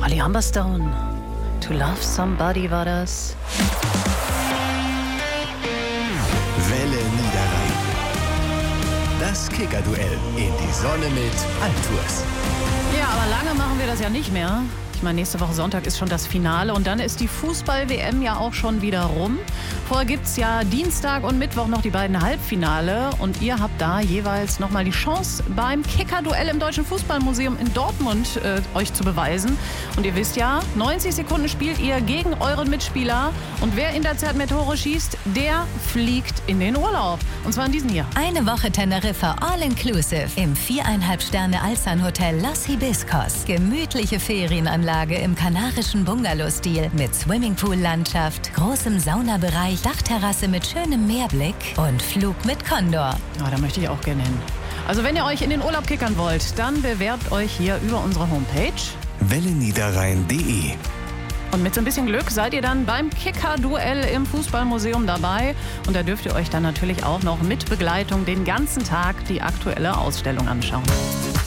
Charlie Humberstone. To Love Somebody war das. Welle Niederrhein. Das Kicker-Duell in die Sonne mit Altours. Ja, aber lange machen wir das ja nicht mehr. Ich meine, nächste Woche Sonntag ist schon das Finale und dann ist die Fußball-WM ja auch schon wieder rum. Vorher gibt es ja Dienstag und Mittwoch noch die beiden Halbfinale und ihr habt da jeweils nochmal die Chance, beim Kicker-Duell im Deutschen Fußballmuseum in Dortmund euch zu beweisen. Und ihr wisst ja, 90 Sekunden spielt ihr gegen euren Mitspieler und wer in der Zeit mehr Tore schießt, der fliegt in den Urlaub. Und zwar in diesen hier. Eine Woche Teneriffa All-Inclusive im 4,5 Sterne Alsan Hotel Los Hibiscos. Gemütliche Ferienanlage im kanarischen Bungalow-Stil mit Swimmingpool-Landschaft, großem Saunabereich, Dachterrasse mit schönem Meerblick und Flug mit Condor. Ah, da möchte ich auch gerne hin. Also wenn ihr euch in den Urlaub kickern wollt, dann bewerbt euch hier über unsere Homepage welleniederrhein.de. Und mit so ein bisschen Glück seid ihr dann beim Kicker-Duell im Fußballmuseum dabei. Und da dürft ihr euch dann natürlich auch noch mit Begleitung den ganzen Tag die aktuelle Ausstellung anschauen.